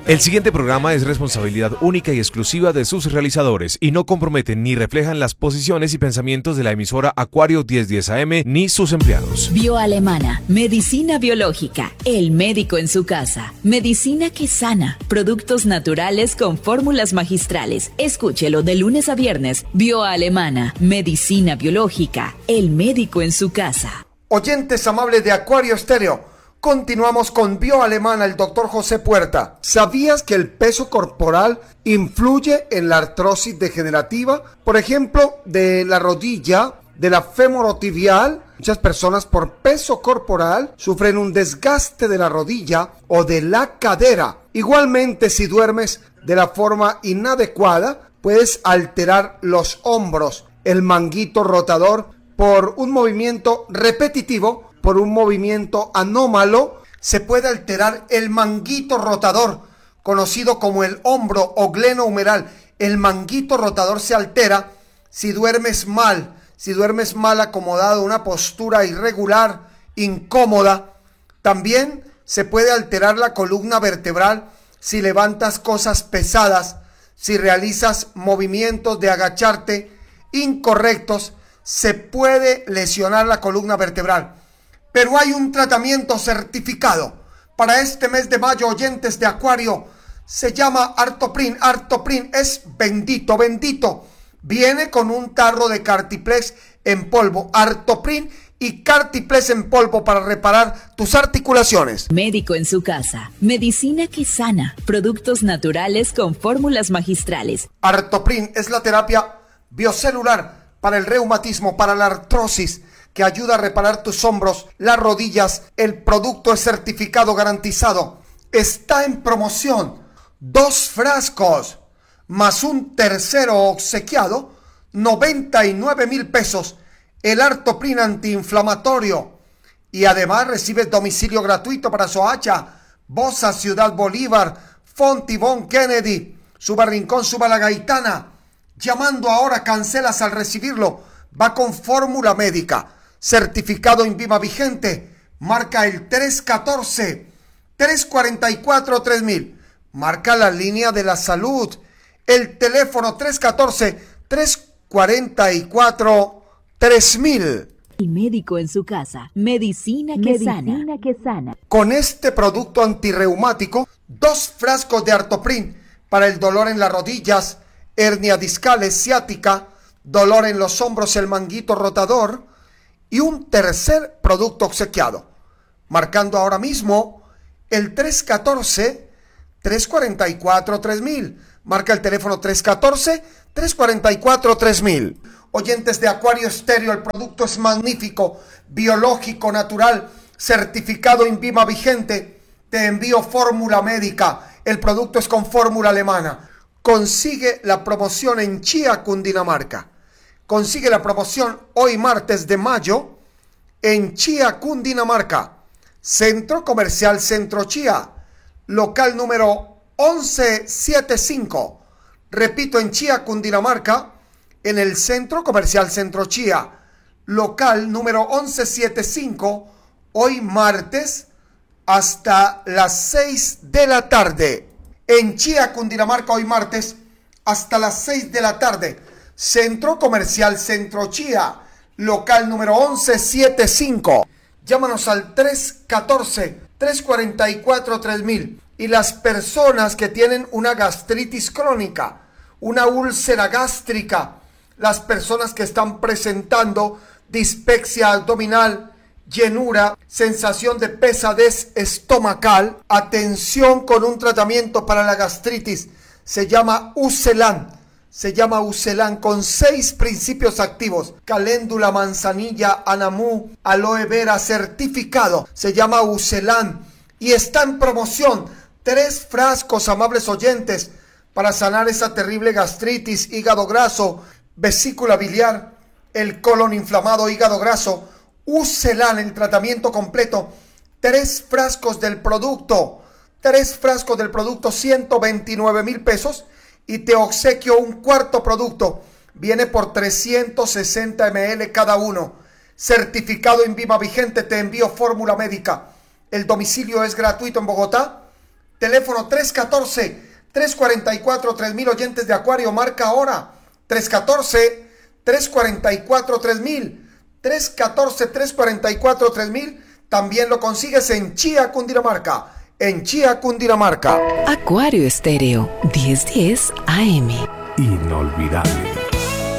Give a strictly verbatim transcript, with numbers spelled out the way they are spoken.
El siguiente programa es responsabilidad única y exclusiva de sus realizadores y no comprometen ni reflejan las posiciones y pensamientos de la emisora Acuario mil diez A M ni sus empleados. Bioalemana, medicina biológica, el médico en su casa, medicina que sana, productos naturales con fórmulas magistrales. Escúchelo de lunes a viernes. Bioalemana, medicina biológica, el médico en su casa. Oyentes amables de Acuario Estéreo, continuamos con Bioalemana, el doctor José Puerta. ¿Sabías que el peso corporal influye en la artrosis degenerativa? Por ejemplo, de la rodilla, de la femorotibial. Muchas personas por peso corporal sufren un desgaste de la rodilla o de la cadera. Igualmente, si duermes de la forma inadecuada, puedes alterar los hombros, el manguito rotador, por un movimiento repetitivo, por un movimiento anómalo, se puede alterar el manguito rotador, conocido como el hombro o glenohumeral. El manguito rotador se altera si duermes mal, si duermes mal acomodado, una postura irregular, incómoda. También se puede alterar la columna vertebral si levantas cosas pesadas, si realizas movimientos de agacharte incorrectos, se puede lesionar la columna vertebral. Pero hay un tratamiento certificado para este mes de mayo, oyentes de Acuario. Se llama Artoprin. Artoprin es bendito, bendito. Viene con un tarro de Cartiplex en polvo. Artoprin y Cartiplex en polvo para reparar tus articulaciones. Médico en su casa, medicina que sana, productos naturales con fórmulas magistrales. Artoprin es la terapia biocelular para el reumatismo, para la artrosis, que ayuda a reparar tus hombros, las rodillas. El producto es certificado, garantizado. Está en promoción. Dos frascos más un tercero obsequiado, noventa y nueve mil pesos. El Artoprin antiinflamatorio. Y además recibes domicilio gratuito para Soacha, Bosa, Ciudad Bolívar, Fontibón, Kennedy, Suba Rincón, Suba La Gaitana. Llamando ahora, cancelas al recibirlo. Va con fórmula médica, certificado INVIMA vigente. Marca el tres uno cuatro, tres cuatro cuatro, tres mil. Marca la línea de la salud. El teléfono tres uno cuatro, tres cuatro cuatro, tres mil. El médico en su casa, medicina que medicina sana. que sana. Con este producto antirreumático, dos frascos de Artoprin para el dolor en las rodillas, hernia discal, ciática, dolor en los hombros, el manguito rotador, y un tercer producto obsequiado. Marcando ahora mismo el tres uno cuatro, tres cuatro cuatro, tres mil. Marca el teléfono tres uno cuatro, tres cuatro cuatro, tres mil. Oyentes de Acuario Estéreo, el producto es magnífico, biológico, natural, certificado INVIMA vigente. Te envío fórmula médica. El producto es con fórmula alemana. Consigue la promoción en Chía, Cundinamarca. Consigue la promoción hoy martes de mayo en Chía, Cundinamarca. Centro Comercial Centro Chía, local número once setenta y cinco. Repito, en Chía, Cundinamarca, en el Centro Comercial Centro Chía, local número once setenta y cinco, hoy martes hasta las seis de la tarde. En Chía, Cundinamarca, hoy martes, hasta las seis de la tarde. Centro Comercial Centro Chía, local número once setenta y cinco. Llámanos al tres uno cuatro, tres cuatro cuatro, tres mil. Y las personas que tienen una gastritis crónica, una úlcera gástrica, las personas que están presentando dispepsia abdominal, llenura, sensación de pesadez estomacal, atención con un tratamiento para la gastritis, se llama Ucelan, se llama Ucelan con seis principios activos, caléndula, manzanilla, anamú, aloe vera, certificado, se llama Ucelan y está en promoción, tres frascos, amables oyentes, para sanar esa terrible gastritis, hígado graso, vesícula biliar, el colon inflamado, hígado graso. Ucelan, el tratamiento completo, tres frascos del producto, tres frascos del producto, ciento veintinueve mil pesos, y te obsequio un cuarto producto, viene por trescientos sesenta mililitros cada uno, certificado INVIMA vigente, te envío fórmula médica, el domicilio es gratuito en Bogotá, Teléfono tres uno cuatro, tres cuatro cuatro, tres mil. Oyentes de Acuario, marca ahora. tres uno cuatro, tres cuatro cuatro, tres mil. tres uno cuatro, tres cuatro cuatro, tres mil. También lo consigues en Chía, Cundinamarca. En Chía, Cundinamarca. Acuario Estéreo, diez diez A M. Inolvidable.